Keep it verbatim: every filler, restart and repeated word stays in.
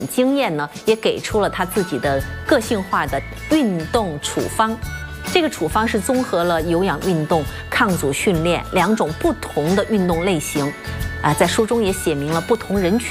经验呢，也给出了他自己的个性化的运动处方。这个处方是综合了有氧运动、抗阻训练两种不同的运动类型，啊，在书中也写明了不同人群